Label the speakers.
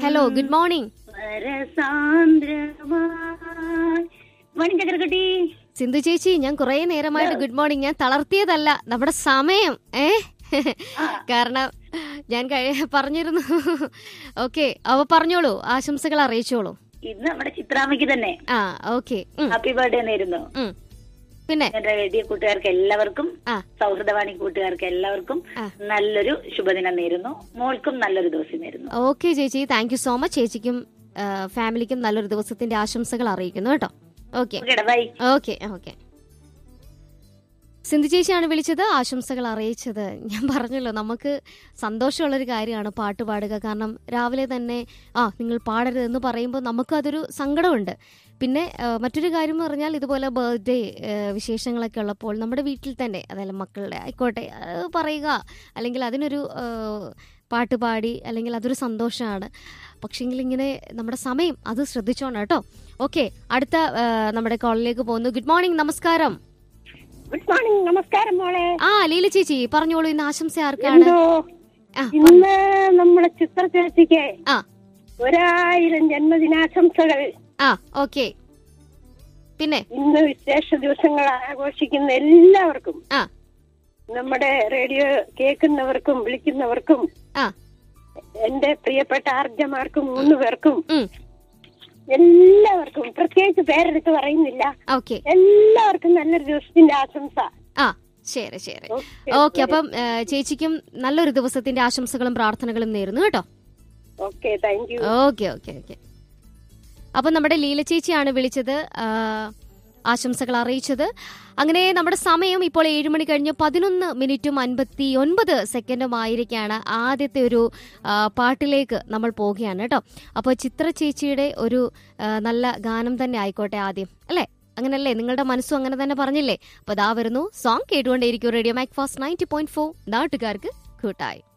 Speaker 1: Hello, good morning.
Speaker 2: ചക്രക്കുട്ടി.
Speaker 1: Sindhu ചേച്ചി, ഞാൻ കുറെ നേരമായിട്ട് ഗുഡ് മോർണിംഗ്. ഞാൻ തളർത്തിയതല്ല, നമ്മുടെ സമയം കാരണം ഞാൻ പറഞ്ഞിരുന്നു. ഓക്കെ, അവ പറഞ്ഞോളൂ, ആശംസകൾ അറിയിച്ചോളൂ.
Speaker 2: ഇന്ന് നമ്മുടെ ചിത്രാമ്മയ്ക്ക് തന്നെ
Speaker 1: ഓക്കെ,
Speaker 2: ഹാപ്പി ബർത്ത്ഡേ നേരുന്നു.
Speaker 1: പിന്നെ
Speaker 2: റേഡിയോ കൂട്ടുകാർക്ക് എല്ലാവർക്കും, സൗഹൃദവാണി കൂട്ടുകാർക്ക് എല്ലാവർക്കും നല്ലൊരു ശുഭദിനം നേരുന്നു. മോൾക്കും നല്ലൊരു ദിവസം നേരുന്നു.
Speaker 1: ഓക്കെ ചേച്ചി, താങ്ക് യു സോ മച്ച്. ചേച്ചിക്കും ഫാമിലിക്കും നല്ലൊരു ദിവസത്തിന്റെ ആശംസകൾ അറിയിക്കുന്നു കേട്ടോ. Okay okay okay. സിന്ധു ചേച്ചിയാണ് വിളിച്ചത്, ആശംസകൾ അറിയിച്ചത്. ഞാൻ പറഞ്ഞല്ലോ, നമുക്ക് സന്തോഷമുള്ളൊരു കാര്യമാണ് പാട്ട് പാടുക. കാരണം രാവിലെ തന്നെ നിങ്ങൾ പാടരുതെന്ന് പറയുമ്പോൾ നമുക്കതൊരു സങ്കടമുണ്ട്. പിന്നെ മറ്റൊരു കാര്യം എന്ന് പറഞ്ഞാൽ, ഇതുപോലെ ബർത്ത്ഡേ വിശേഷങ്ങളൊക്കെ ഉള്ളപ്പോൾ നമ്മുടെ വീട്ടിൽ തന്നെ, അതായത് മക്കളുടെ ആയിക്കോട്ടെ, പറയുക, അല്ലെങ്കിൽ അതിനൊരു പാട്ട് പാടി, അല്ലെങ്കിൽ അതൊരു സന്തോഷമാണ്. പക്ഷെങ്കിൽ ഇങ്ങനെ നമ്മുടെ സമയം അത് ശ്രദ്ധിച്ചോണം കേട്ടോ. ഓക്കെ, അടുത്ത നമ്മുടെ കോളിലേക്ക് പോകുന്നു. ഗുഡ് മോർണിംഗ്, നമസ്കാരം.
Speaker 3: ഗുഡ് മോർണിംഗ്, നമസ്കാരം മോളെ.
Speaker 1: ലീല ചേച്ചി പറഞ്ഞോളൂ, ഇന്ന് ആശംസ ആർക്കാണ്?
Speaker 3: ഇന്ന് നമ്മുടെ ചിത്ര ചേച്ചിക്ക് 1000 ജന്മദിനാശംസകൾ.
Speaker 1: ഓക്കെ. പിന്നെ
Speaker 3: ഇന്ന് വിശേഷ ദിവസങ്ങൾ ആഘോഷിക്കുന്ന എല്ലാവർക്കും, നമ്മുടെ റേഡിയോ കേൾക്കുന്നവർക്കും വിളിക്കുന്നവർക്കും, എന്റെ പ്രിയപ്പെട്ട ആർജമാർക്കും 3 പേർക്കും, എല്ലാവർക്കും, പ്രത്യേകിച്ച് പേരെടുത്ത് പറയുന്നില്ല, എല്ലാവർക്കും നല്ലൊരു ദിവസത്തിന്റെ ആശംസ.
Speaker 1: ശരി ശരി. ഓക്കെ, അപ്പം ചേച്ചിക്കും നല്ലൊരു ദിവസത്തിന്റെ ആശംസകളും പ്രാർത്ഥനകളും നേരുന്നു കേട്ടോ.
Speaker 3: Okay, thank you.
Speaker 1: Okay okay okay. അപ്പൊ നമ്മുടെ ലീല ചേച്ചിയാണ് വിളിച്ചത്, ആശംസകൾ അറിയിച്ചത്. അങ്ങനെ നമ്മുടെ സമയം ഇപ്പോൾ 7 മണി കഴിഞ്ഞ് 11 മിനിറ്റും 59 സെക്കൻഡും ആയിരിക്കാണ്. ആദ്യത്തെ ഒരു പാട്ടിലേക്ക് നമ്മൾ പോവുകയാണ് കേട്ടോ. അപ്പോൾ ചിത്ര ചേച്ചിയുടെ ഒരു നല്ല ഗാനം തന്നെ ആയിക്കോട്ടെ ആദ്യം, അല്ലേ? അങ്ങനല്ലേ, നിങ്ങളുടെ മനസ്സും അങ്ങനെ തന്നെ പറഞ്ഞില്ലേ? അപ്പോൾ ദാ വരുന്നു സോങ്. കേട്ടുകൊണ്ടേയിരിക്കും റേഡിയോ മാക് ഫാസ്റ്റ് 90.4, നാട്ടുകാർക്ക് കൂട്ടായി.